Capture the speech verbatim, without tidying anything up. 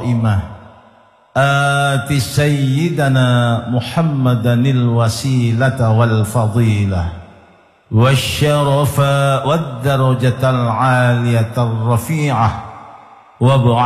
القائمة آت سيدنا محمدا الوسيلة والفضيلة والشرف والدرجة العالية الرفيعة وابعث